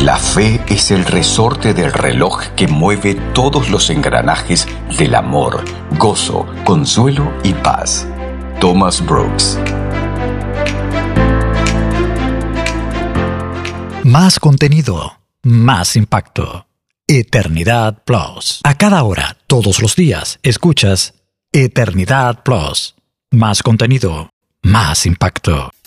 La fe es el resorte del reloj que mueve todos los engranajes del amor, gozo, consuelo y paz. Thomas Brooks. Más contenido, más impacto. Eternidad Plus. A cada hora, todos los días, escuchas Eternidad Plus. Más contenido, más impacto.